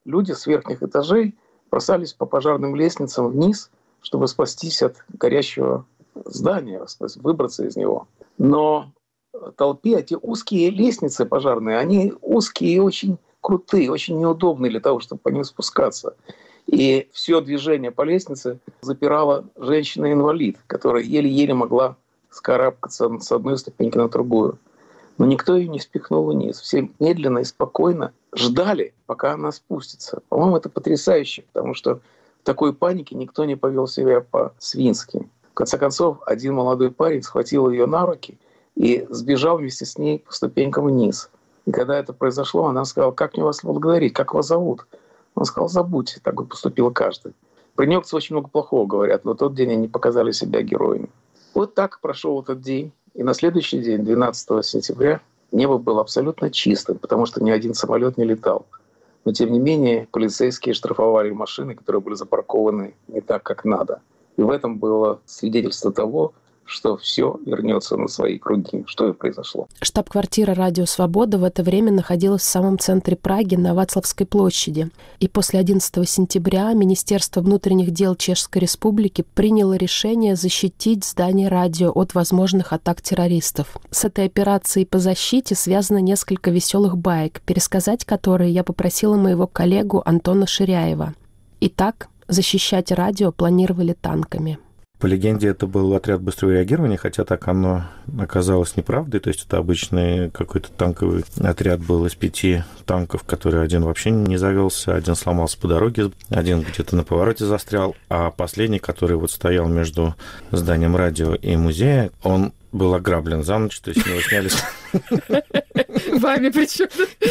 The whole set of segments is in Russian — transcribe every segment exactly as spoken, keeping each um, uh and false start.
люди с верхних этажей бросались по пожарным лестницам вниз, чтобы спастись от горящего здания, выбраться из него. Но толпе эти узкие лестницы пожарные, они узкие и очень крутые, очень неудобные для того, чтобы по ним спускаться. И все движение по лестнице запирала женщина-инвалид, которая еле-еле могла скарабкаться с одной ступеньки на другую. Но никто ее не спихнул вниз. Все медленно и спокойно ждали, пока она спустится. По-моему, это потрясающе, потому что в такой панике никто не повел себя по-свински. В конце концов, один молодой парень схватил ее на руки и сбежал вместе с ней по ступенькам вниз. И когда это произошло, она сказала: «Как мне вас благодарить? Как вас зовут?» Он сказал: «Забудьте, так бы поступил каждый». Про немцев очень много плохого говорят, но в тот день они показали себя героями. Вот так прошел этот день. И на следующий день, двенадцатого сентября, небо было абсолютно чистым, потому что ни один самолет не летал. Но, тем не менее, полицейские штрафовали машины, которые были запаркованы не так, как надо. И в этом было свидетельство того, что все вернется на свои круги. Что и произошло. Штаб-квартира «Радио Свобода» в это время находилась в самом центре Праги, на Вацлавской площади. И после одиннадцатого сентября Министерство внутренних дел Чешской Республики приняло решение защитить здание радио от возможных атак террористов. С этой операцией по защите связано несколько веселых баек, пересказать которые я попросила моего коллегу Антона Ширяева. Итак, защищать радио планировали танками. По легенде, это был отряд быстрого реагирования, хотя так оно оказалось неправдой. То есть это обычный какой-то танковый отряд был из пяти танков, который один вообще не завелся, один сломался по дороге, один где-то на повороте застрял, а последний, который вот стоял между зданием радио и музея, он был ограблен за ночь, то есть с него сняли... Вами причем?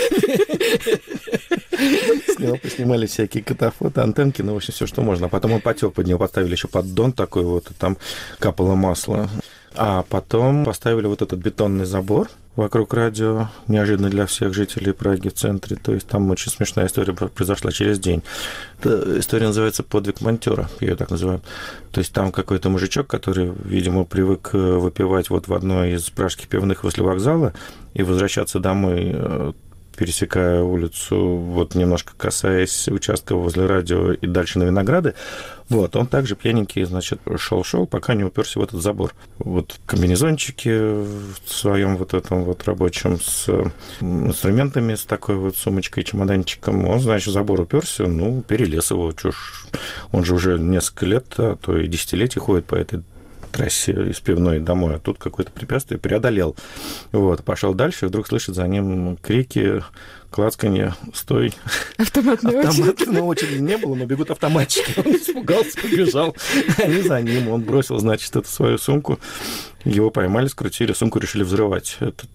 С него поснимали всякие катафоты, антенки, ну, в общем, все, что можно. А потом он потек, под него поставили еще поддон такой вот, и там капало масло. А потом поставили вот этот бетонный забор вокруг радио, неожиданно для всех жителей Праги в центре. То есть там очень смешная история произошла через день. Эта история называется «Подвиг монтёра», я ее так называю. То есть там какой-то мужичок, который, видимо, привык выпивать вот в одной из пражских пивных возле вокзала и возвращаться домой, пересекая улицу, вот немножко касаясь участка возле радио и дальше на Винограды, вот, он также пьяненький, значит, шел-шел, пока не уперся в этот забор. Вот в комбинезончике в своем вот этом вот рабочем с инструментами, с такой вот сумочкой, чемоданчиком, он, значит, в забор уперся, ну, перелез его, чушь. Он же уже несколько лет, а то и десятилетий ходит по этой трассе из пивной домой, а тут какое-то препятствие преодолел. Вот, пошел дальше, и вдруг слышит за ним крики, клацканье, стой. Автоматная очередь. Автоматной очереди не было, но бегут автоматчики. Он испугался, побежал. Они за ним. Он бросил, значит, эту свою сумку. Его поймали, скрутили, сумку решили взрывать. Этот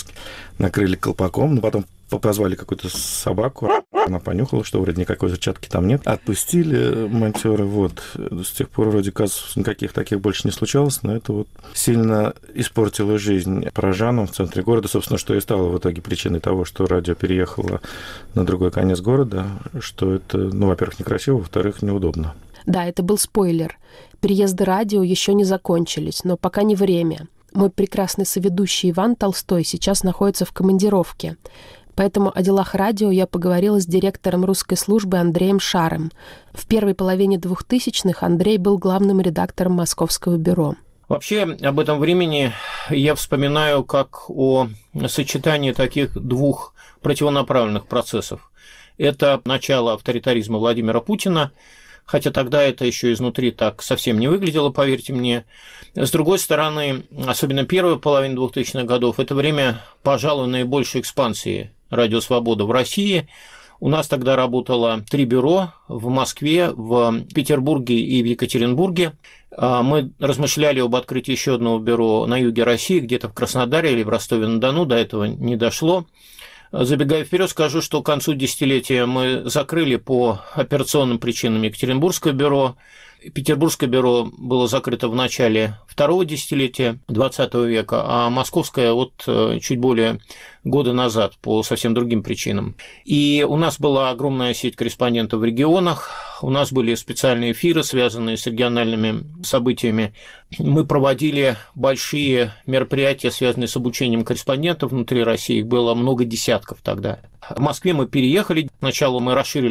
накрыли колпаком, но потом позвали какую-то собаку, она понюхала, что вроде никакой зачатки там нет. Отпустили монтёры, вот. С тех пор вроде казусов никаких таких больше не случалось, но это вот сильно испортило жизнь парижанам в центре города, собственно, что и стало в итоге причиной того, что радио переехало на другой конец города, что это, ну, во-первых, некрасиво, во-вторых, неудобно. Да, это был спойлер. Переезды радио еще не закончились, но пока не время. Мой прекрасный соведущий Иван Толстой сейчас находится в командировке. Поэтому о делах радио я поговорила с директором русской службы Андреем Шаром. В первой половине двухтысячных Андрей был главным редактором Московского бюро. Вообще, об этом времени я вспоминаю как о сочетании таких двух противонаправленных процессов. Это начало авторитаризма Владимира Путина, хотя тогда это еще изнутри так совсем не выглядело, поверьте мне. С другой стороны, особенно первая половина двухтысячных годов, это время, пожалуй, наибольшей экспансии «Радио Свобода» в России. У нас тогда работало три бюро в Москве, в Петербурге и в Екатеринбурге. Мы размышляли об открытии еще одного бюро на юге России, где-то в Краснодаре или в Ростове-на-Дону, до этого не дошло. Забегая вперед, скажу, что к концу десятилетия мы закрыли по операционным причинам Екатеринбургское бюро. Петербургское бюро было закрыто в начале второго десятилетия двадцатого века, а московское вот чуть более года назад по совсем другим причинам. И у нас была огромная сеть корреспондентов в регионах, у нас были специальные эфиры, связанные с региональными событиями. Мы проводили большие мероприятия, связанные с обучением корреспондентов внутри России, их было много десятков тогда. В Москве мы переехали, сначала мы расширили